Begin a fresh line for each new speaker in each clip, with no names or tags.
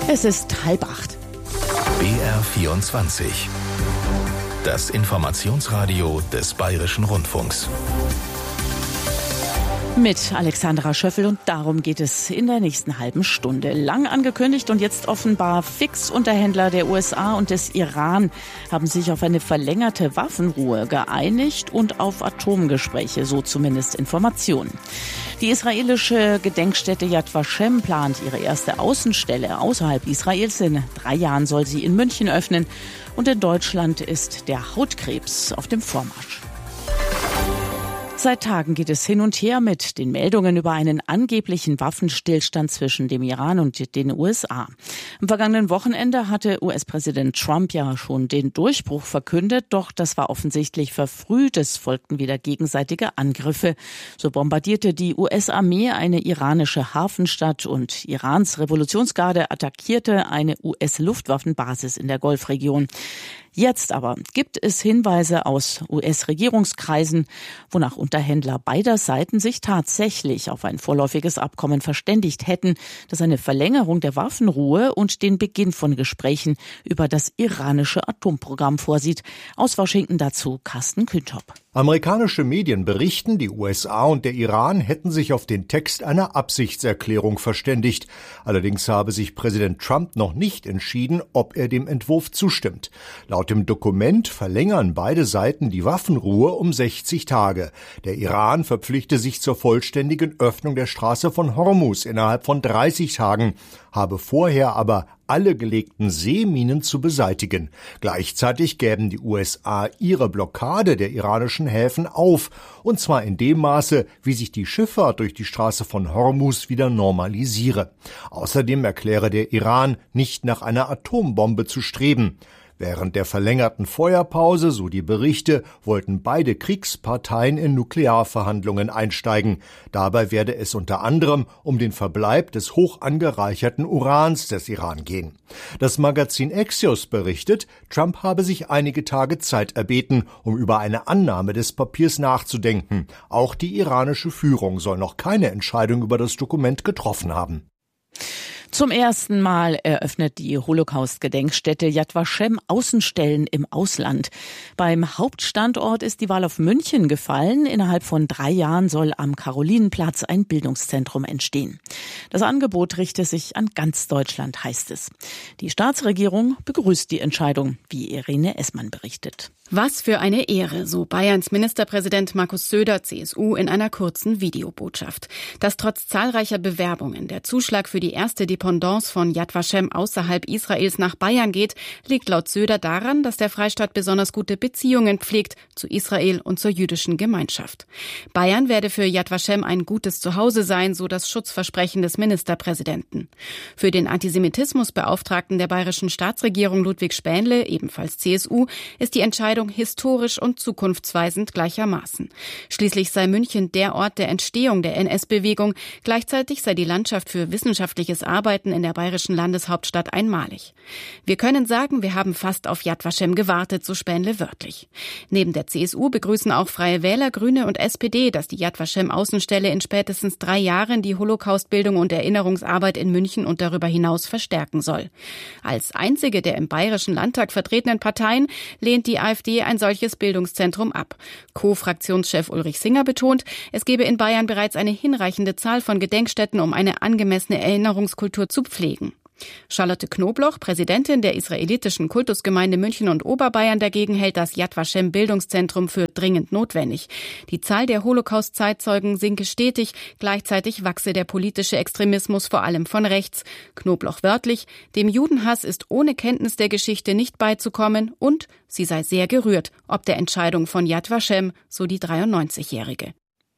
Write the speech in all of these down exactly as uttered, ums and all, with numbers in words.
Es ist halb acht.
B R vierundzwanzig. Das Informationsradio des Bayerischen Rundfunks.
Mit Alexandra Schöffel, und darum geht es in der nächsten halben Stunde. Lang angekündigt und jetzt offenbar fix. Unterhändler der U S A und des Iran haben sich auf eine verlängerte Waffenruhe geeinigt und auf Atomgespräche, so zumindest Informationen. Die israelische Gedenkstätte Yad Vashem plant ihre erste Außenstelle außerhalb Israels. In drei Jahren soll sie in München öffnen. Und in Deutschland ist der Hautkrebs auf dem Vormarsch. Seit Tagen geht es hin und her mit den Meldungen über einen angeblichen Waffenstillstand zwischen dem Iran und den U S A. Am vergangenen Wochenende hatte U S-Präsident Trump ja schon den Durchbruch verkündet, doch das war offensichtlich verfrüht. Es folgten wieder gegenseitige Angriffe. So bombardierte die U S-Armee eine iranische Hafenstadt und Irans Revolutionsgarde attackierte eine U S-Luftwaffenbasis in der Golfregion. Jetzt aber gibt es Hinweise aus U S-Regierungskreisen, wonach Unterhändler beider Seiten sich tatsächlich auf ein vorläufiges Abkommen verständigt hätten, das eine Verlängerung der Waffenruhe und den Beginn von Gesprächen über das iranische Atomprogramm vorsieht. Aus Washington dazu Carsten Küntop.
Amerikanische Medien berichten, die U S A und der Iran hätten sich auf den Text einer Absichtserklärung verständigt. Allerdings habe sich Präsident Trump noch nicht entschieden, ob er dem Entwurf zustimmt. Laut dem Dokument verlängern beide Seiten die Waffenruhe um sechzig Tage. Der Iran verpflichte sich zur vollständigen Öffnung der Straße von Hormuz innerhalb von dreißig Tagen, habe vorher aber alle gelegten Seeminen zu beseitigen. Gleichzeitig gäben die U S A ihre Blockade der iranischen Häfen auf, und zwar in dem Maße, wie sich die Schifffahrt durch die Straße von Hormuz wieder normalisiere. Außerdem erkläre der Iran, nicht nach einer Atombombe zu streben. Während der verlängerten Feuerpause, so die Berichte, wollten beide Kriegsparteien in Nuklearverhandlungen einsteigen. Dabei werde es unter anderem um den Verbleib des hoch angereicherten Urans des Iran gehen. Das Magazin Axios berichtet, Trump habe sich einige Tage Zeit erbeten, um über eine Annahme des Papiers nachzudenken. Auch die iranische Führung soll noch keine Entscheidung über das Dokument getroffen haben.
Zum ersten Mal eröffnet die Holocaust-Gedenkstätte Yad Vashem Außenstellen im Ausland. Beim Hauptstandort ist die Wahl auf München gefallen. Innerhalb von drei Jahren soll am Karolinenplatz ein Bildungszentrum entstehen. Das Angebot richte sich an ganz Deutschland, heißt es. Die Staatsregierung begrüßt die Entscheidung, wie Irene Essmann berichtet.
Was für eine Ehre, so Bayerns Ministerpräsident Markus Söder, C S U, in einer kurzen Videobotschaft. Dass trotz zahlreicher Bewerbungen der Zuschlag für die erste Dependance von Yad Vashem außerhalb Israels nach Bayern geht, liegt laut Söder daran, dass der Freistaat besonders gute Beziehungen pflegt zu Israel und zur jüdischen Gemeinschaft. Bayern werde für Yad Vashem ein gutes Zuhause sein, so das Schutzversprechen des Ministerpräsidenten. Für den Antisemitismusbeauftragten der bayerischen Staatsregierung Ludwig Spähnle, ebenfalls C S U, ist die Entscheidung historisch und zukunftsweisend gleichermaßen. Schließlich sei München der Ort der Entstehung der N S-Bewegung, gleichzeitig sei die Landschaft für wissenschaftliches Arbeiten in der bayerischen Landeshauptstadt einmalig. Wir können sagen, wir haben fast auf Yad Vashem gewartet, so Spähnle wörtlich. Neben der C S U begrüßen auch Freie Wähler, Grüne und S P D, dass die Yad Vashem Außenstelle in spätestens drei Jahren die Holocaustbildung und Erinnerungsarbeit in München und darüber hinaus verstärken soll. Als einzige der im Bayerischen Landtag vertretenen Parteien lehnt die AfD ein solches Bildungszentrum ab. Co-Fraktionschef Ulrich Singer betont, es gebe in Bayern bereits eine hinreichende Zahl von Gedenkstätten, um eine angemessene Erinnerungskultur zu pflegen. Charlotte Knobloch, Präsidentin der israelitischen Kultusgemeinde München und Oberbayern, dagegen hält das Yad Vashem Bildungszentrum für dringend notwendig. Die Zahl der Holocaust-Zeitzeugen sinke stetig, gleichzeitig wachse der politische Extremismus vor allem von rechts. Knobloch wörtlich, dem Judenhass ist ohne Kenntnis der Geschichte nicht beizukommen und sie sei sehr gerührt ob der Entscheidung von Yad Vashem, so die dreiundneunzigjährige.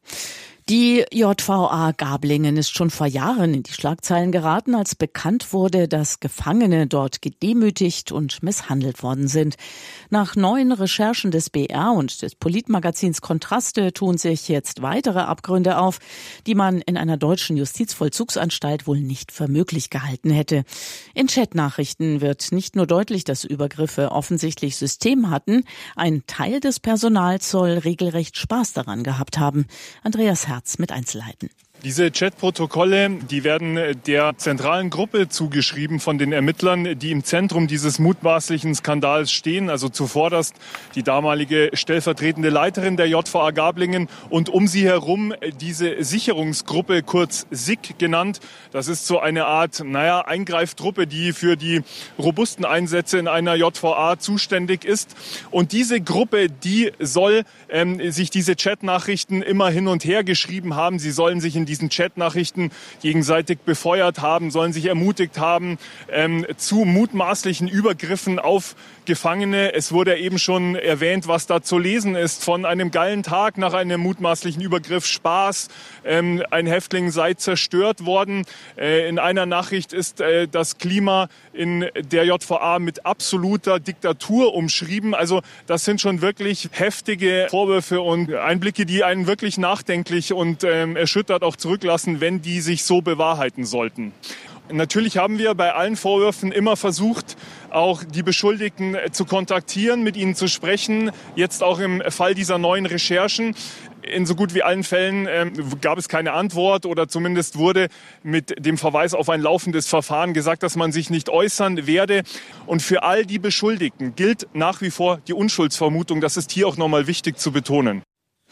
Die J V A Gablingen ist schon vor Jahren in die Schlagzeilen geraten, als bekannt wurde, dass Gefangene dort gedemütigt und misshandelt worden sind. Nach neuen Recherchen des B R und des Politmagazins Kontraste tun sich jetzt weitere Abgründe auf, die man in einer deutschen Justizvollzugsanstalt wohl nicht für möglich gehalten hätte. In Chatnachrichten wird nicht nur deutlich, dass Übergriffe offensichtlich System hatten, ein Teil des Personals soll regelrecht Spaß daran gehabt haben. Andreas Herz mit Einzelheiten.
Diese Chatprotokolle, die werden der zentralen Gruppe zugeschrieben von den Ermittlern, die im Zentrum dieses mutmaßlichen Skandals stehen. Also zuvorderst die damalige stellvertretende Leiterin der J V A Gablingen und um sie herum diese Sicherungsgruppe, kurz S I G genannt. Das ist so eine Art, naja, Eingreiftruppe, die für die robusten Einsätze in einer J V A zuständig ist. Und diese Gruppe, die soll ähm, sich diese Chatnachrichten immer hin und her geschrieben haben. Sie sollen sich in diesen Chatnachrichten gegenseitig befeuert haben, sollen sich ermutigt haben ähm, zu mutmaßlichen Übergriffen auf Gefangene. Es wurde eben schon erwähnt, was da zu lesen ist. Von einem geilen Tag nach einem mutmaßlichen Übergriff, Spaß, ähm, ein Häftling sei zerstört worden. Äh, in einer Nachricht ist äh, das Klima in der J V A mit absoluter Diktatur umschrieben. Also das sind schon wirklich heftige Vorwürfe und Einblicke, die einen wirklich nachdenklich und ähm, erschüttert auch zurücklassen, wenn die sich so bewahrheiten sollten. Natürlich haben wir bei allen Vorwürfen immer versucht, auch die Beschuldigten zu kontaktieren, mit ihnen zu sprechen. Jetzt auch im Fall dieser neuen Recherchen. In so gut wie allen Fällen ähm, gab es keine Antwort oder zumindest wurde mit dem Verweis auf ein laufendes Verfahren gesagt, dass man sich nicht äußern werde. Und für all die Beschuldigten gilt nach wie vor die Unschuldsvermutung. Das ist hier auch nochmal wichtig zu betonen.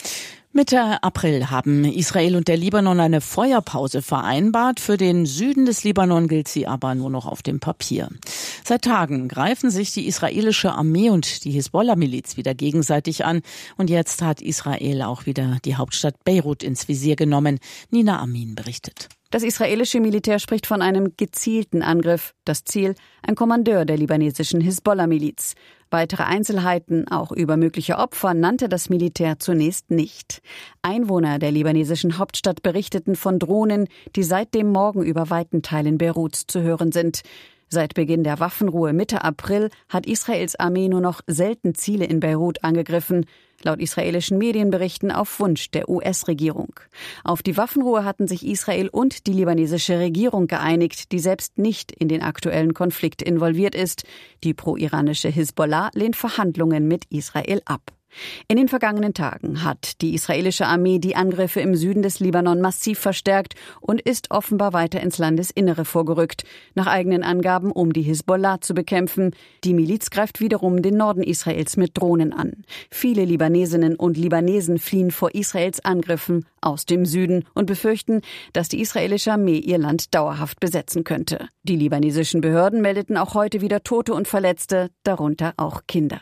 Mitte April haben Israel und der Libanon eine Feuerpause vereinbart. Für den Süden des Libanon gilt sie aber nur noch auf dem Papier. Seit Tagen greifen sich die israelische Armee und die Hisbollah-Miliz wieder gegenseitig an. Und jetzt hat Israel auch wieder die Hauptstadt Beirut ins Visier genommen. Nina Amin berichtet.
Das israelische Militär spricht von einem gezielten Angriff. Das Ziel, ein Kommandeur der libanesischen Hisbollah-Miliz. Weitere Einzelheiten, auch über mögliche Opfer, nannte das Militär zunächst nicht. Einwohner der libanesischen Hauptstadt berichteten von Drohnen, die seit dem Morgen über weiten Teilen Beiruts zu hören sind. Seit Beginn der Waffenruhe Mitte April hat Israels Armee nur noch selten Ziele in Beirut angegriffen, laut israelischen Medienberichten auf Wunsch der U S-Regierung. Auf die Waffenruhe hatten sich Israel und die libanesische Regierung geeinigt, die selbst nicht in den aktuellen Konflikt involviert ist. Die pro-iranische Hisbollah lehnt Verhandlungen mit Israel ab. In den vergangenen Tagen hat die israelische Armee die Angriffe im Süden des Libanon massiv verstärkt und ist offenbar weiter ins Landesinnere vorgerückt, nach eigenen Angaben, um die Hisbollah zu bekämpfen. Die Miliz greift wiederum den Norden Israels mit Drohnen an. Viele Libanesinnen und Libanesen fliehen vor Israels Angriffen aus dem Süden und befürchten, dass die israelische Armee ihr Land dauerhaft besetzen könnte. Die libanesischen Behörden meldeten auch heute wieder Tote und Verletzte, darunter auch Kinder.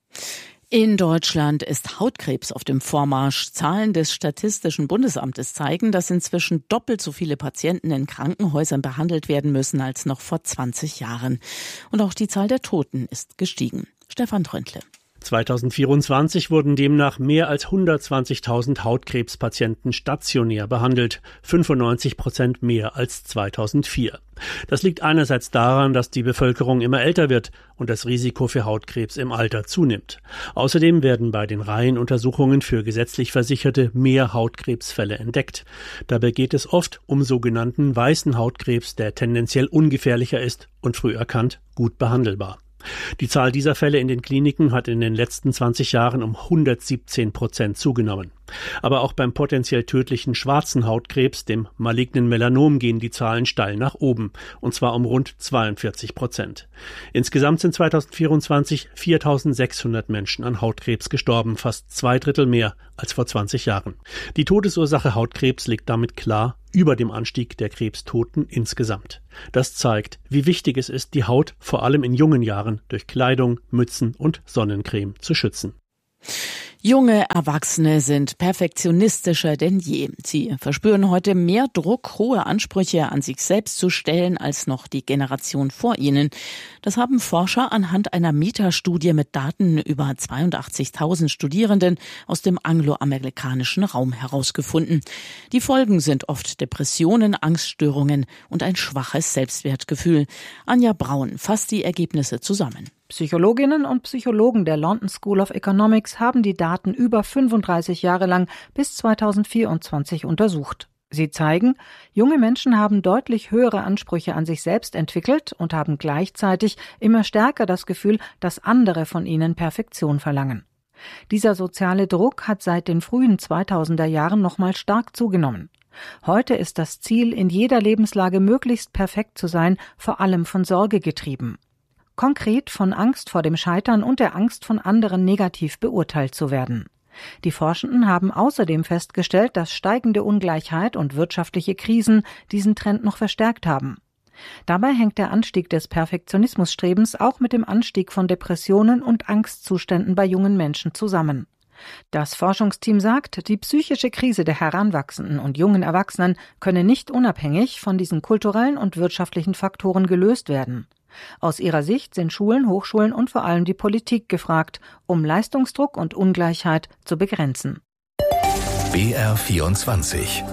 In Deutschland ist Hautkrebs auf dem Vormarsch. Zahlen des Statistischen Bundesamtes zeigen, dass inzwischen doppelt so viele Patienten in Krankenhäusern behandelt werden müssen als noch vor zwanzig Jahren. Und auch die Zahl der Toten ist gestiegen. Stefan Tröntle.
zweitausendvierundzwanzig wurden demnach mehr als hundertzwanzigtausend Hautkrebspatienten stationär behandelt, fünfundneunzig Prozent mehr als zweitausendvier. Das liegt einerseits daran, dass die Bevölkerung immer älter wird und das Risiko für Hautkrebs im Alter zunimmt. Außerdem werden bei den Reihenuntersuchungen für gesetzlich Versicherte mehr Hautkrebsfälle entdeckt. Dabei geht es oft um sogenannten weißen Hautkrebs, der tendenziell ungefährlicher ist und früh erkannt gut behandelbar. Die Zahl dieser Fälle in den Kliniken hat in den letzten zwanzig Jahren um hundertsiebzehn Prozent zugenommen. Aber auch beim potenziell tödlichen schwarzen Hautkrebs, dem malignen Melanom, gehen die Zahlen steil nach oben, und zwar um rund zweiundvierzig Prozent. Insgesamt sind zweitausendvierundzwanzig viertausendsechshundert Menschen an Hautkrebs gestorben, fast zwei Drittel mehr als vor zwanzig Jahren. Die Todesursache Hautkrebs liegt damit klar über dem Anstieg der Krebstoten insgesamt. Das zeigt, wie wichtig es ist, die Haut vor allem in jungen Jahren durch Kleidung, Mützen und Sonnencreme zu schützen.
Junge Erwachsene sind perfektionistischer denn je. Sie verspüren heute mehr Druck, hohe Ansprüche an sich selbst zu stellen, als noch die Generation vor ihnen. Das haben Forscher anhand einer Metastudie mit Daten über zweiundachtzigtausend Studierenden aus dem angloamerikanischen Raum herausgefunden. Die Folgen sind oft Depressionen, Angststörungen und ein schwaches Selbstwertgefühl. Anja Braun fasst die Ergebnisse zusammen.
Psychologinnen und Psychologen der London School of Economics haben die Daten über fünfunddreißig Jahre lang bis zweitausendvierundzwanzig untersucht. Sie zeigen, junge Menschen haben deutlich höhere Ansprüche an sich selbst entwickelt und haben gleichzeitig immer stärker das Gefühl, dass andere von ihnen Perfektion verlangen. Dieser soziale Druck hat seit den frühen zweitausender Jahren nochmal stark zugenommen. Heute ist das Ziel, in jeder Lebenslage möglichst perfekt zu sein, vor allem von Sorge getrieben. Konkret von Angst vor dem Scheitern und der Angst, von anderen negativ beurteilt zu werden. Die Forschenden haben außerdem festgestellt, dass steigende Ungleichheit und wirtschaftliche Krisen diesen Trend noch verstärkt haben. Dabei hängt der Anstieg des Perfektionismusstrebens auch mit dem Anstieg von Depressionen und Angstzuständen bei jungen Menschen zusammen. Das Forschungsteam sagt, die psychische Krise der Heranwachsenden und jungen Erwachsenen könne nicht unabhängig von diesen kulturellen und wirtschaftlichen Faktoren gelöst werden. Aus ihrer Sicht sind Schulen, Hochschulen und vor allem die Politik gefragt, um Leistungsdruck und Ungleichheit zu begrenzen.
B R vierundzwanzig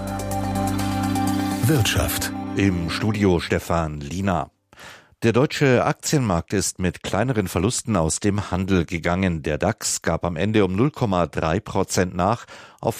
Wirtschaft.
Im Studio Stefan Liener. Der deutsche Aktienmarkt ist mit kleineren Verlusten aus dem Handel gegangen. Der DAX gab am Ende um null Komma drei Prozent nach auf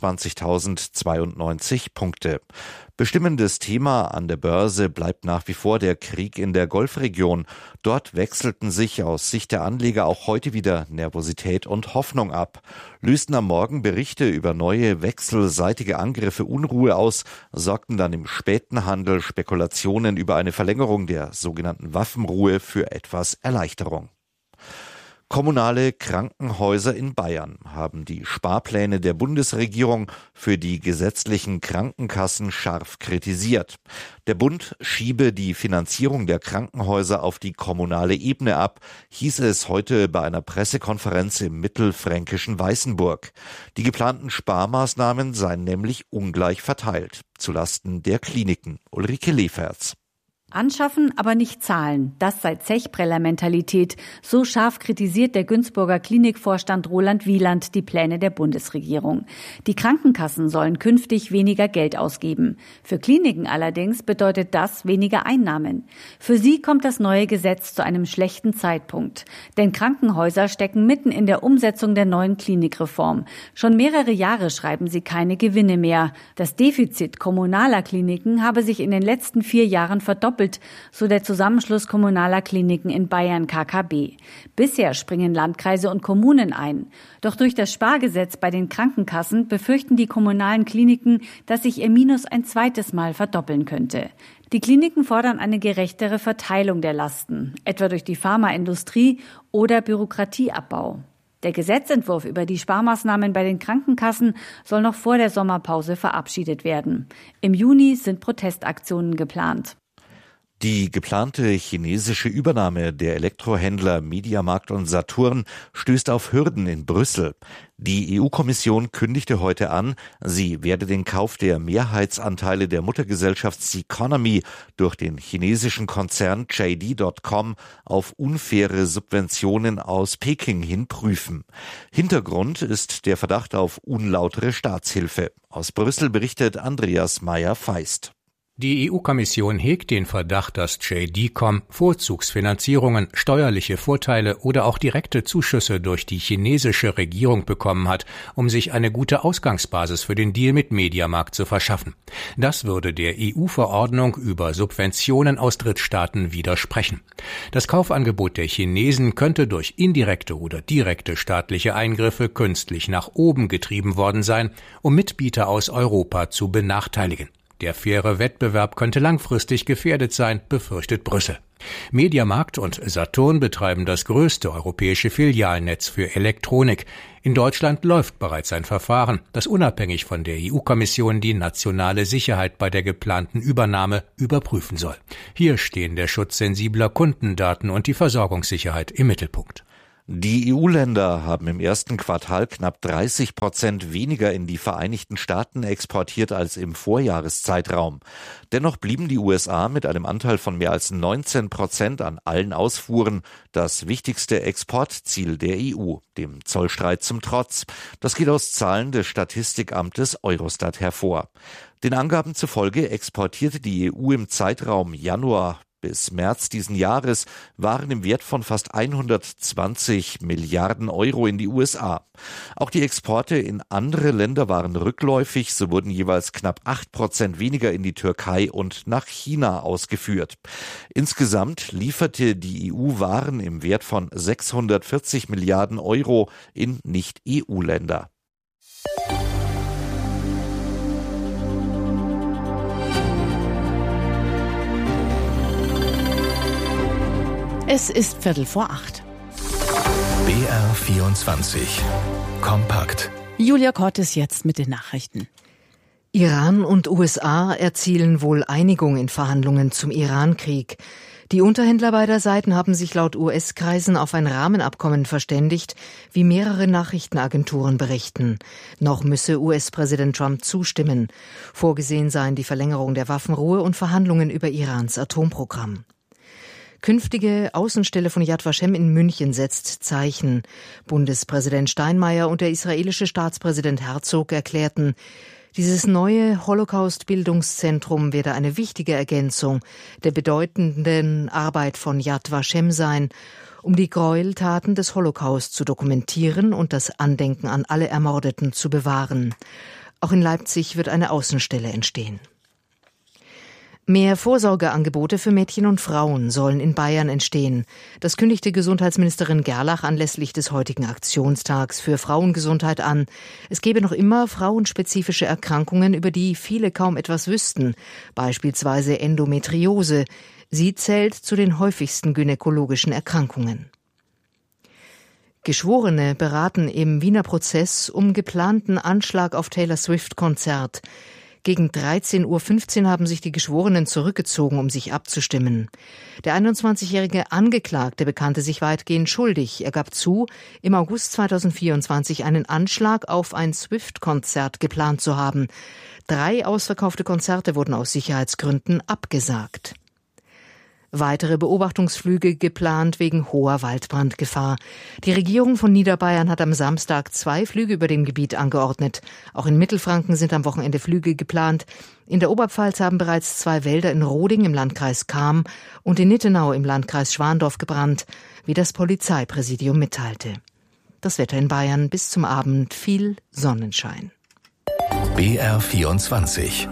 fünfundzwanzigtausendzweiundneunzig Punkte. Bestimmendes Thema an der Börse bleibt nach wie vor der Krieg in der Golfregion. Dort wechselten sich aus Sicht der Anleger auch heute wieder Nervosität und Hoffnung ab. Lösten am Morgen Berichte über neue wechselseitige Angriffe Unruhe aus, sorgten dann im späten Handel Spekulationen über eine Verlängerung der sogenannten Waffenruhe für etwas Erleichterung. Kommunale Krankenhäuser in Bayern haben die Sparpläne der Bundesregierung für die gesetzlichen Krankenkassen scharf kritisiert. Der Bund schiebe die Finanzierung der Krankenhäuser auf die kommunale Ebene ab, hieß es heute bei einer Pressekonferenz im mittelfränkischen Weißenburg. Die geplanten Sparmaßnahmen seien nämlich ungleich verteilt, zulasten der Kliniken. Ulrike Leferz.
Anschaffen, aber nicht zahlen. Das sei Zechpreller-Mentalität. So scharf kritisiert der Günzburger Klinikvorstand Roland Wieland die Pläne der Bundesregierung. Die Krankenkassen sollen künftig weniger Geld ausgeben. Für Kliniken allerdings bedeutet das weniger Einnahmen. Für sie kommt das neue Gesetz zu einem schlechten Zeitpunkt. Denn Krankenhäuser stecken mitten in der Umsetzung der neuen Klinikreform. Schon mehrere Jahre schreiben sie keine Gewinne mehr. Das Defizit kommunaler Kliniken habe sich in den letzten vier Jahren verdoppelt, so der Zusammenschluss kommunaler Kliniken in Bayern K K B. Bisher springen Landkreise und Kommunen ein. Doch durch das Spargesetz bei den Krankenkassen befürchten die kommunalen Kliniken, dass sich ihr Minus ein zweites Mal verdoppeln könnte. Die Kliniken fordern eine gerechtere Verteilung der Lasten, etwa durch die Pharmaindustrie oder Bürokratieabbau. Der Gesetzentwurf über die Sparmaßnahmen bei den Krankenkassen soll noch vor der Sommerpause verabschiedet werden. Im Juni sind Protestaktionen geplant.
Die geplante chinesische Übernahme der Elektrohändler Mediamarkt und Saturn stößt auf Hürden in Brüssel. Die E U-Kommission kündigte heute an, sie werde den Kauf der Mehrheitsanteile der Muttergesellschaft Ceconomy durch den chinesischen Konzern J D Punkt com auf unfaire Subventionen aus Peking hin prüfen. Hintergrund ist der Verdacht auf unlautere Staatshilfe. Aus Brüssel berichtet Andreas Meyer-Feist.
Die E U-Kommission hegt den Verdacht, dass J D Punkt com Vorzugsfinanzierungen, steuerliche Vorteile oder auch direkte Zuschüsse durch die chinesische Regierung bekommen hat, um sich eine gute Ausgangsbasis für den Deal mit Mediamarkt zu verschaffen. Das würde der E U-Verordnung über Subventionen aus Drittstaaten widersprechen. Das Kaufangebot der Chinesen könnte durch indirekte oder direkte staatliche Eingriffe künstlich nach oben getrieben worden sein, um Mitbieter aus Europa zu benachteiligen. Der faire Wettbewerb könnte langfristig gefährdet sein, befürchtet Brüssel. Mediamarkt und Saturn betreiben das größte europäische Filialnetz für Elektronik. In Deutschland läuft bereits ein Verfahren, das unabhängig von der E U-Kommission die nationale Sicherheit bei der geplanten Übernahme überprüfen soll. Hier stehen der Schutz sensibler Kundendaten und die Versorgungssicherheit im Mittelpunkt.
Die E U-Länder haben im ersten Quartal knapp dreißig Prozent weniger in die Vereinigten Staaten exportiert als im Vorjahreszeitraum. Dennoch blieben die U S A mit einem Anteil von mehr als neunzehn Prozent an allen Ausfuhren das wichtigste Exportziel der E U, dem Zollstreit zum Trotz. Das geht aus Zahlen des Statistikamtes Eurostat hervor. Den Angaben zufolge exportierte die E U im Zeitraum Januar bis März diesen Jahres waren im Wert von fast hundertzwanzig Milliarden Euro in die U S A. Auch die Exporte in andere Länder waren rückläufig, so wurden jeweils knapp acht Prozent weniger in die Türkei und nach China ausgeführt. Insgesamt lieferte die E U Waren im Wert von sechshundertvierzig Milliarden Euro in Nicht-E U-Länder.
Es ist Viertel vor acht.
B R vierundzwanzig. Kompakt.
Julia Cortes jetzt mit den Nachrichten.
Iran und U S A erzielen wohl Einigung in Verhandlungen zum Iran-Krieg. Die Unterhändler beider Seiten haben sich laut U S-Kreisen auf ein Rahmenabkommen verständigt, wie mehrere Nachrichtenagenturen berichten. Noch müsse U S-Präsident Trump zustimmen. Vorgesehen seien die Verlängerung der Waffenruhe und Verhandlungen über Irans Atomprogramm. Künftige Außenstelle von Yad Vashem in München setzt Zeichen. Bundespräsident Steinmeier und der israelische Staatspräsident Herzog erklärten, dieses neue Holocaust-Bildungszentrum werde eine wichtige Ergänzung der bedeutenden Arbeit von Yad Vashem sein, um die Gräueltaten des Holocaust zu dokumentieren und das Andenken an alle Ermordeten zu bewahren. Auch in Leipzig wird eine Außenstelle entstehen. Mehr Vorsorgeangebote für Mädchen und Frauen sollen in Bayern entstehen. Das kündigte Gesundheitsministerin Gerlach anlässlich des heutigen Aktionstags für Frauengesundheit an. Es gebe noch immer frauenspezifische Erkrankungen, über die viele kaum etwas wüssten, beispielsweise Endometriose. Sie zählt zu den häufigsten gynäkologischen Erkrankungen. Geschworene beraten im Wiener Prozess um geplanten Anschlag auf Taylor Swift-Konzert. Gegen dreizehn Uhr fünfzehn haben sich die Geschworenen zurückgezogen, um sich abzustimmen. Der einundzwanzigjährige Angeklagte bekannte sich weitgehend schuldig. Er gab zu, im August zweitausendvierundzwanzig einen Anschlag auf ein Swift-Konzert geplant zu haben. Drei ausverkaufte Konzerte wurden aus Sicherheitsgründen abgesagt. Weitere Beobachtungsflüge geplant wegen hoher Waldbrandgefahr. Die Regierung von Niederbayern hat am Samstag zwei Flüge über dem Gebiet angeordnet. Auch in Mittelfranken sind am Wochenende Flüge geplant. In der Oberpfalz haben bereits zwei Wälder in Roding im Landkreis Cham und in Nittenau im Landkreis Schwandorf gebrannt, wie das Polizeipräsidium mitteilte. Das Wetter in Bayern bis zum Abend viel Sonnenschein.
B R vierundzwanzig.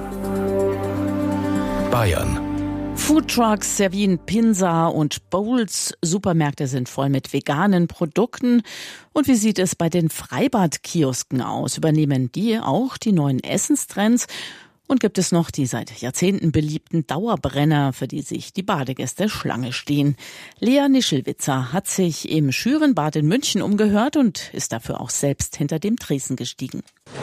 Bayern.
Foodtrucks servieren Pinsa und Bowls. Supermärkte sind voll mit veganen Produkten. Und wie sieht es bei den Freibadkiosken aus? Übernehmen die auch die neuen Essenstrends? Und gibt es noch die seit Jahrzehnten beliebten Dauerbrenner, für die sich die Badegäste Schlange stehen? Lea Nischelwitzer hat sich im Schürenbad in München umgehört und ist dafür auch selbst hinter dem Tresen gestiegen.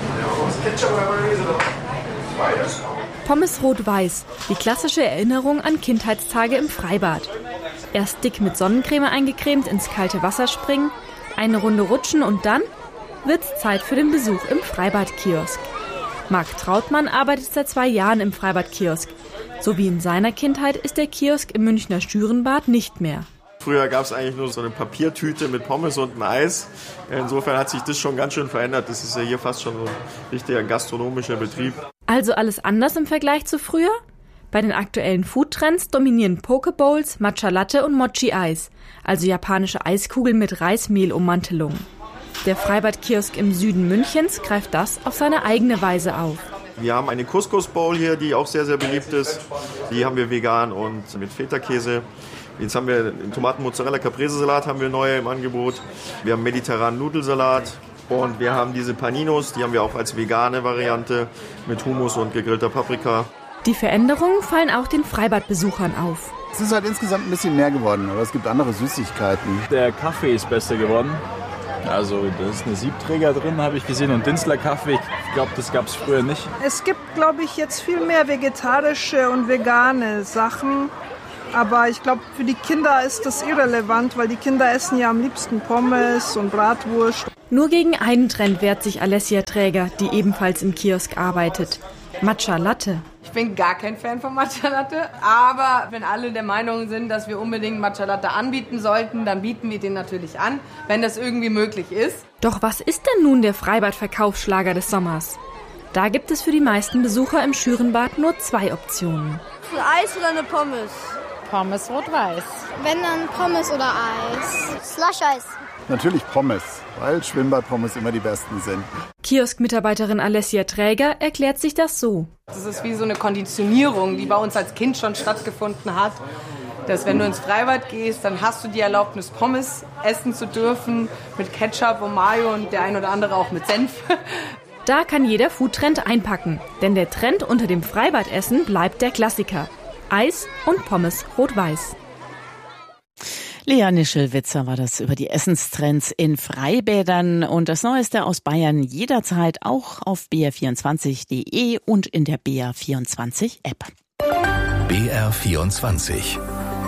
Pommes rot-weiß, die klassische Erinnerung an Kindheitstage im Freibad. Erst dick mit Sonnencreme eingecremt ins kalte Wasser springen, eine Runde rutschen und dann wird's Zeit für den Besuch im Freibadkiosk. Marc Trautmann arbeitet seit zwei Jahren im Freibadkiosk. So wie in seiner Kindheit ist der Kiosk im Münchner Schürenbad nicht mehr.
Früher gab es eigentlich nur so eine Papiertüte mit Pommes und einem Eis. Insofern hat sich das schon ganz schön verändert. Das ist ja hier fast schon so ein richtiger gastronomischer Betrieb.
Also alles anders im Vergleich zu früher? Bei den aktuellen Foodtrends dominieren Pokebowls, Matcha Latte und Mochi Eis, also japanische Eiskugeln mit Reismehlummantelung. Der Freibadkiosk im Süden Münchens greift das auf seine eigene Weise auf.
Wir haben eine Couscous-Bowl hier, die auch sehr, sehr beliebt ist. Die haben wir vegan und mit Feta-Käse. Jetzt haben wir den Tomaten-Mozzarella-Caprese-Salat haben wir neu im Angebot. Wir haben mediterranen Nudelsalat und wir haben diese Paninos, die haben wir auch als vegane Variante mit Hummus und gegrillter Paprika.
Die Veränderungen fallen auch den Freibadbesuchern auf.
Es ist halt insgesamt ein bisschen mehr geworden, aber es gibt andere Süßigkeiten.
Der Kaffee ist besser geworden. Also da ist eine Siebträger drin, habe ich gesehen, und Dinzler Kaffee. Ich glaube, das gab es früher nicht.
Es gibt, glaube ich, jetzt viel mehr vegetarische und vegane Sachen. Aber ich glaube, für die Kinder ist das irrelevant, weil die Kinder essen ja am liebsten Pommes und Bratwurst.
Nur gegen einen Trend wehrt sich Alessia Träger, die ebenfalls im Kiosk arbeitet. Matcha Latte.
Ich bin gar kein Fan von Matcha Latte, aber wenn alle der Meinung sind, dass wir unbedingt Matcha Latte anbieten sollten, dann bieten wir den natürlich an, wenn das irgendwie möglich ist.
Doch was ist denn nun der Freibad-Verkaufsschlager des Sommers? Da gibt es für die meisten Besucher im Schürenbad nur zwei Optionen.
Ein Eis oder eine Pommes?
Pommes rot-weiß.
Wenn dann Pommes oder Eis. Slush-Eis.
Natürlich Pommes, weil Schwimmbadpommes immer die besten sind.
Kioskmitarbeiterin Alessia Träger erklärt sich das so.
Das ist wie so eine Konditionierung, die bei uns als Kind schon stattgefunden hat. Dass wenn du ins Freibad gehst, dann hast du die Erlaubnis, Pommes essen zu dürfen mit Ketchup und Mayo und der ein oder andere auch mit Senf.
Da kann jeder Foodtrend einpacken, denn der Trend unter dem Freibadessen bleibt der Klassiker. Eis und Pommes rot-weiß.
Lea Nischelwitzer war das über die Essenstrends in Freibädern und das Neueste aus Bayern jederzeit auch auf b r vierundzwanzig punkt de und in der B R vierundzwanzig App.
B R vierundzwanzig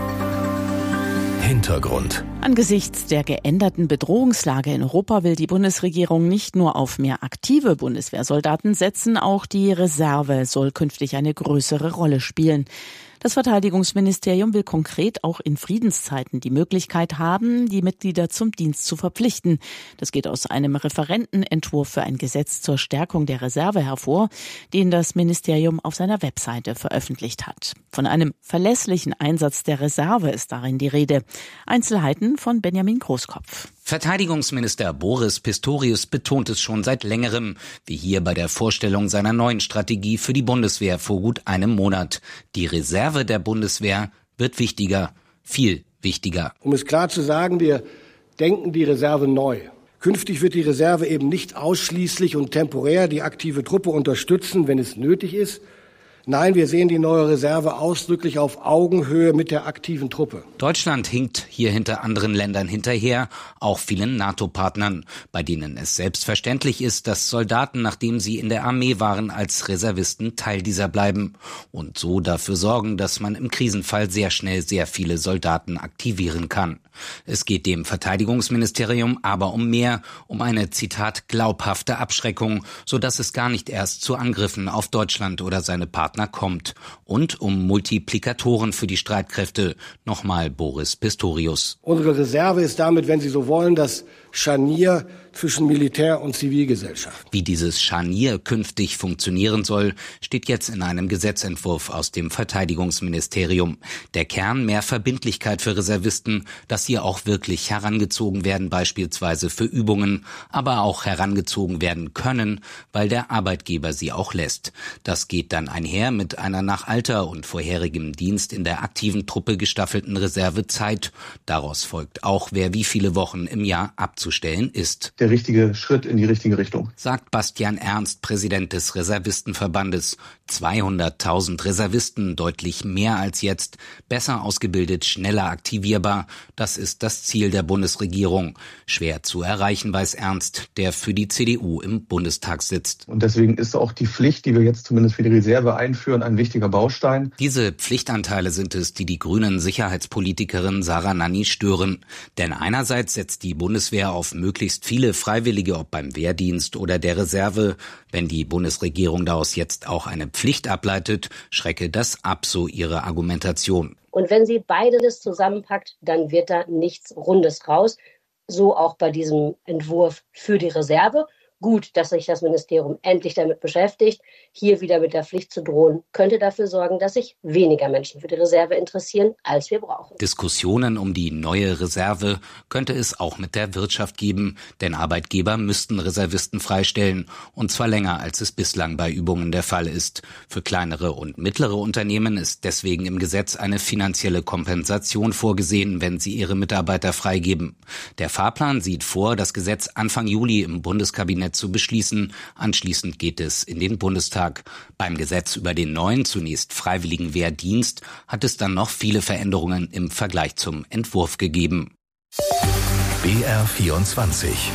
Hintergrund.
Angesichts der geänderten Bedrohungslage in Europa will die Bundesregierung nicht nur auf mehr aktive Bundeswehrsoldaten setzen, auch die Reserve soll künftig eine größere Rolle spielen. Das Verteidigungsministerium will konkret auch in Friedenszeiten die Möglichkeit haben, die Mitglieder zum Dienst zu verpflichten. Das geht aus einem Referentenentwurf für ein Gesetz zur Stärkung der Reserve hervor, den das Ministerium auf seiner Webseite veröffentlicht hat. Von einem verlässlichen Einsatz der Reserve ist darin die Rede. Einzelheiten von Benjamin Großkopf.
Verteidigungsminister Boris Pistorius betont es schon seit längerem, wie hier bei der Vorstellung seiner neuen Strategie für die Bundeswehr vor gut einem Monat. Die Reserve der Bundeswehr wird wichtiger, viel wichtiger.
Um es klar zu sagen, wir denken die Reserve neu. Künftig wird die Reserve eben nicht ausschließlich und temporär die aktive Truppe unterstützen, wenn es nötig ist. Nein, wir sehen die neue Reserve ausdrücklich auf Augenhöhe mit der aktiven Truppe.
Deutschland hinkt hier hinter anderen Ländern hinterher, auch vielen NATO-Partnern, bei denen es selbstverständlich ist, dass Soldaten, nachdem sie in der Armee waren, als Reservisten Teil dieser bleiben und so dafür sorgen, dass man im Krisenfall sehr schnell sehr viele Soldaten aktivieren kann. Es geht dem Verteidigungsministerium aber um mehr, um eine, Zitat, glaubhafte Abschreckung, sodass es gar nicht erst zu Angriffen auf Deutschland oder seine Partner kommt. Und um Multiplikatoren für die Streitkräfte. Nochmal Boris Pistorius.
Unsere Reserve ist damit, wenn Sie so wollen, das Scharnier zwischen Militär und Zivilgesellschaft.
Wie dieses Scharnier künftig funktionieren soll, steht jetzt in einem Gesetzentwurf aus dem Verteidigungsministerium. Der Kern: mehr Verbindlichkeit für Reservisten, dass sie auch wirklich herangezogen werden, beispielsweise für Übungen, aber auch herangezogen werden können, weil der Arbeitgeber sie auch lässt. Das geht dann einher mit einer nach Alter und vorherigem Dienst in der aktiven Truppe gestaffelten Reservezeit. Daraus folgt auch, wer wie viele Wochen im Jahr abzustellen ist.
Der richtige Schritt in die richtige Richtung,
sagt Bastian Ernst, Präsident des Reservistenverbandes. zweihunderttausend Reservisten, deutlich mehr als jetzt, besser ausgebildet, schneller aktivierbar. Das ist das Ziel der Bundesregierung. Schwer zu erreichen, weiß Ernst, der für die C D U im Bundestag sitzt.
Und deswegen ist auch die Pflicht, die wir jetzt zumindest für die Reserve einführen, ein wichtiger Baustein.
Diese Pflichtanteile sind es, die die grünen Sicherheitspolitikerin Sarah Nanni stören. Denn einerseits setzt die Bundeswehr auf möglichst viele Freiwillige, ob beim Wehrdienst oder der Reserve. Wenn die Bundesregierung daraus jetzt auch eine Pflicht ableitet, schrecke das ab, so ihre Argumentation.
Und wenn sie beides zusammenpackt, dann wird da nichts Rundes raus. So auch bei diesem Entwurf für die Reserve. Gut, dass sich das Ministerium endlich damit beschäftigt. Hier wieder mit der Pflicht zu drohen, könnte dafür sorgen, dass sich weniger Menschen für die Reserve interessieren, als wir brauchen.
Diskussionen um die neue Reserve könnte es auch mit der Wirtschaft geben, denn Arbeitgeber müssten Reservisten freistellen, und zwar länger, als es bislang bei Übungen der Fall ist. Für kleinere und mittlere Unternehmen ist deswegen im Gesetz eine finanzielle Kompensation vorgesehen, wenn sie ihre Mitarbeiter freigeben. Der Fahrplan sieht vor, das Gesetz Anfang Juli im Bundeskabinett zu beschließen. Anschließend geht es in den Bundestag. Beim Gesetz über den neuen, zunächst freiwilligen Wehrdienst hat es dann noch viele Veränderungen im Vergleich zum Entwurf gegeben.
B R vierundzwanzig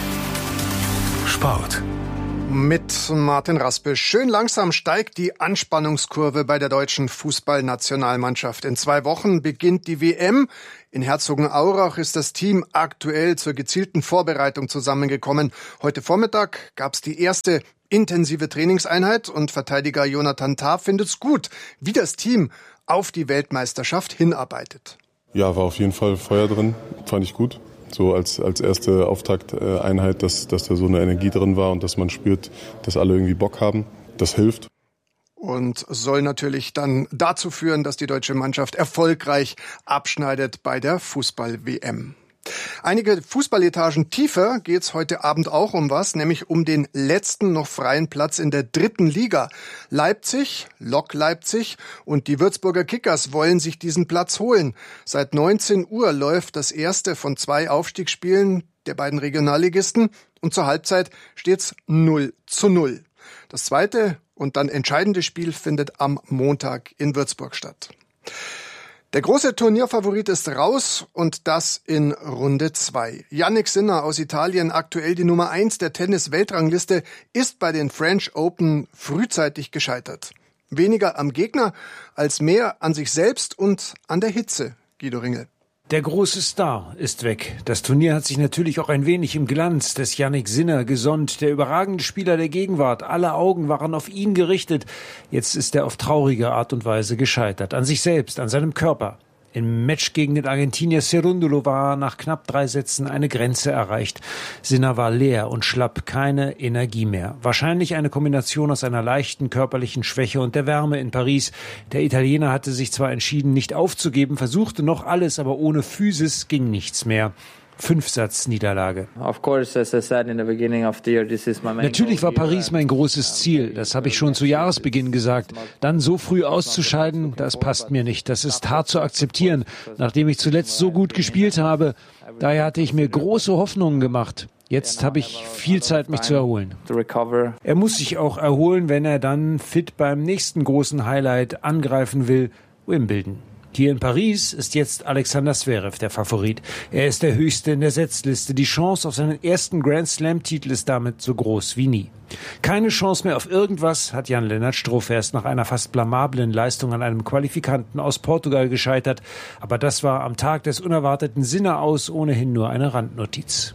Sport.
Mit Martin Raspe. Schön langsam steigt die Anspannungskurve bei der deutschen Fußballnationalmannschaft. In zwei Wochen beginnt die W M. In Herzogenaurach ist das Team aktuell zur gezielten Vorbereitung zusammengekommen. Heute Vormittag gab es die erste intensive Trainingseinheit und Verteidiger Jonathan Tah findet es gut, wie das Team auf die Weltmeisterschaft hinarbeitet.
Ja, war auf jeden Fall Feuer drin, fand ich gut. So als, als erste Auftakteinheit, dass, dass da so eine Energie drin war und dass man spürt, dass alle irgendwie Bock haben. Das hilft.
Und soll natürlich dann dazu führen, dass die deutsche Mannschaft erfolgreich abschneidet bei der Fußball-W M. Einige Fußballetagen tiefer geht's heute Abend auch um was, nämlich um den letzten noch freien Platz in der dritten Liga. Leipzig, Lok Leipzig und die Würzburger Kickers wollen sich diesen Platz holen. Seit neunzehn Uhr läuft das erste von zwei Aufstiegsspielen der beiden Regionalligisten und zur Halbzeit steht's null zu null. Das zweite und dann entscheidende Spiel findet am Montag in Würzburg statt. Der große Turnierfavorit ist raus und das in Runde zwei. Jannik Sinner aus Italien, aktuell die Nummer eins der Tennis-Weltrangliste, ist bei den French Open frühzeitig gescheitert. Weniger am Gegner als mehr an sich selbst und an der Hitze. Guido Ringel.
Der große Star ist weg. Das Turnier hat sich natürlich auch ein wenig im Glanz des Jannik Sinner gesonnt. Der überragende Spieler der Gegenwart. Alle Augen waren auf ihn gerichtet. Jetzt ist er auf traurige Art und Weise gescheitert. An sich selbst, an seinem Körper. Im Match gegen den Argentinier Cerúndolo war nach knapp drei Sätzen eine Grenze erreicht. Sinner war leer und schlapp, keine Energie mehr. Wahrscheinlich eine Kombination aus einer leichten körperlichen Schwäche und der Wärme in Paris. Der Italiener hatte sich zwar entschieden, nicht aufzugeben, versuchte noch alles, aber ohne Physis ging nichts mehr. Fünfsatz-Niederlage. Natürlich war Paris mein großes Ziel. Das habe ich schon zu Jahresbeginn gesagt. Dann so früh auszuscheiden, das passt mir nicht. Das ist hart zu akzeptieren, nachdem ich zuletzt so gut gespielt habe. Daher hatte ich mir große Hoffnungen gemacht. Jetzt habe ich viel Zeit, mich zu erholen. Er muss sich auch erholen, wenn er dann fit beim nächsten großen Highlight angreifen will, Wimbledon. Hier in Paris ist jetzt Alexander Zverev der Favorit. Er ist der Höchste in der Setzliste. Die Chance auf seinen ersten Grand-Slam-Titel ist damit so groß wie nie. Keine Chance mehr auf irgendwas hat Jan-Lennart Struff erst nach einer fast blamablen Leistung an einem Qualifikanten aus Portugal gescheitert. Aber das war am Tag des unerwarteten Sinner aus ohnehin nur eine Randnotiz.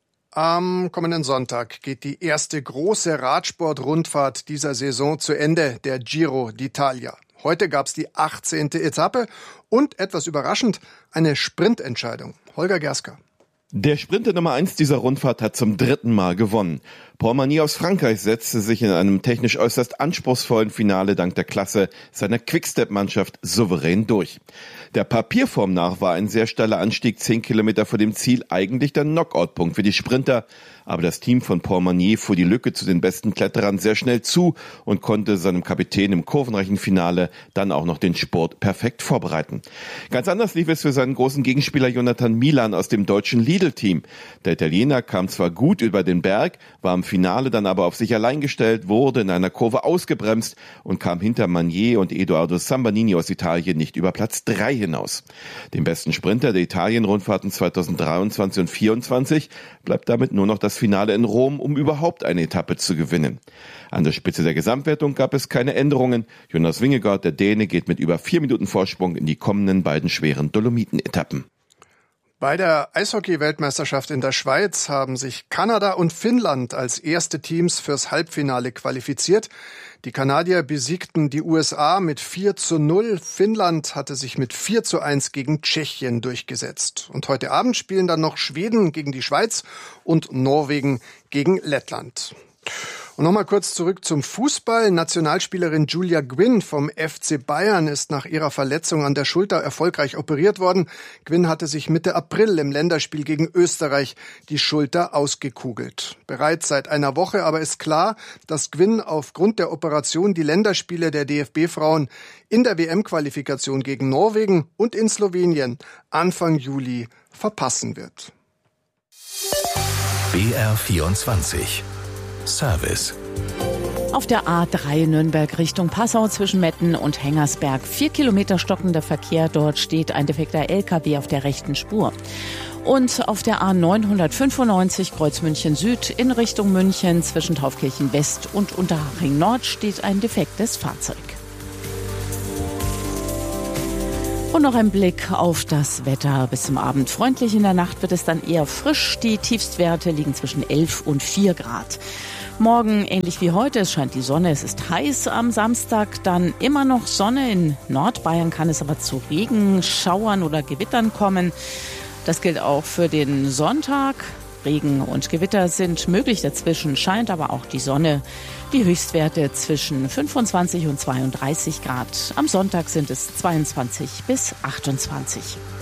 Am kommenden Sonntag geht die erste große Radsport-Rundfahrt dieser Saison zu Ende, der Giro d'Italia. Heute gab es die achtzehnte Etappe und, etwas überraschend, eine Sprintentscheidung. Holger Gerska.
Der Sprinter Nummer eins dieser Rundfahrt hat zum dritten Mal gewonnen. Paul Magny aus Frankreich setzte sich in einem technisch äußerst anspruchsvollen Finale dank der Klasse seiner Quickstep-Mannschaft souverän durch. Der Papierform nach war ein sehr steiler Anstieg zehn Kilometer vor dem Ziel eigentlich der Knockout-Punkt für die Sprinter. Aber das Team von Paul Magny fuhr die Lücke zu den besten Kletterern sehr schnell zu und konnte seinem Kapitän im kurvenreichen Finale dann auch noch den Sport perfekt vorbereiten. Ganz anders lief es für seinen großen Gegenspieler Jonathan Milan aus dem deutschen Lidl-Team. Der Italiener kam zwar gut über den Berg, war im Finale dann aber auf sich allein gestellt, wurde in einer Kurve ausgebremst und kam hinter Magny und Edoardo Sambanini aus Italien nicht über Platz drei hinaus. Dem besten Sprinter der Italien-Rundfahrten zweitausenddreiundzwanzig und vierundzwanzig bleibt damit nur noch das Finale in Rom, um überhaupt eine Etappe zu gewinnen. An der Spitze der Gesamtwertung gab es keine Änderungen. Jonas Vingegaard, der Däne, geht mit über vier Minuten Vorsprung in die kommenden beiden schweren Dolomiten-Etappen.
Bei der Eishockey-Weltmeisterschaft in der Schweiz haben sich Kanada und Finnland als erste Teams fürs Halbfinale qualifiziert. Die Kanadier besiegten die U S A mit vier zu null. Finnland hatte sich mit vier zu eins gegen Tschechien durchgesetzt. Und heute Abend spielen dann noch Schweden gegen die Schweiz und Norwegen gegen Lettland. Und nochmal kurz zurück zum Fußball. Nationalspielerin Julia Gwynn vom F C Bayern ist nach ihrer Verletzung an der Schulter erfolgreich operiert worden. Gwynn hatte sich Mitte April im Länderspiel gegen Österreich die Schulter ausgekugelt. Bereits seit einer Woche aber ist klar, dass Gwynn aufgrund der Operation die Länderspiele der D F B-Frauen in der W M-Qualifikation gegen Norwegen und in Slowenien Anfang Juli verpassen wird.
B R vierundzwanzig Service.
Auf der A drei Nürnberg Richtung Passau zwischen Metten und Hengersberg. Vier Kilometer stockender Verkehr. Dort steht ein defekter L K W auf der rechten Spur. Und auf der A neunhundertfünfundneunzig Kreuz München Süd in Richtung München zwischen Taufkirchen West und Unterhaching Nord steht ein defektes Fahrzeug. Und noch ein Blick auf das Wetter bis zum Abend. Freundlich in der Nacht wird es dann eher frisch. Die Tiefstwerte liegen zwischen elf und vier Grad. Morgen ähnlich wie heute, es scheint die Sonne, es ist heiß. Am Samstag dann immer noch Sonne. In Nordbayern kann es aber zu Regen, Schauern oder Gewittern kommen. Das gilt auch für den Sonntag. Regen und Gewitter sind möglich, dazwischen scheint aber auch die Sonne. Die Höchstwerte zwischen fünfundzwanzig und zweiunddreißig Grad. Am Sonntag sind es zweiundzwanzig bis achtundzwanzig.